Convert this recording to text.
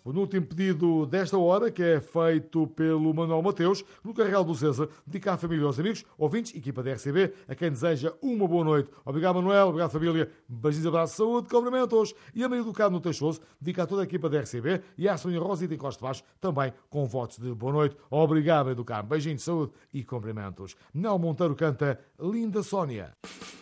O último pedido desta hora, que é feito pelo Manuel Mateus, no Carregal do César, dedica à família e aos amigos, ouvintes, equipa da RCB, a quem deseja uma boa noite. Obrigado, Manuel, obrigado, família. Beijinhos, abraços, saúde, cumprimentos. E a Maria do Carmo no Teixoso, dedica a toda a equipa da RCB e à Sonia Rosita em Costa Baixo, também com votos de boa noite. Obrigado, Maria do Carmo. Beijinhos, saúde e cumprimentos. Nel Monteiro canta Linda Sónia.